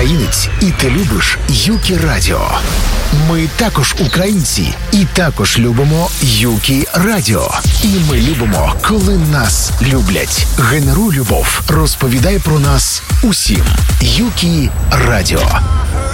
українець, і ти любиш Юкі Радіо. Ми також українці і також любимо Юкі Радіо. І ми любимо, коли нас люблять. Генеруй любов, розповідай про нас усім. Юкі Радіо.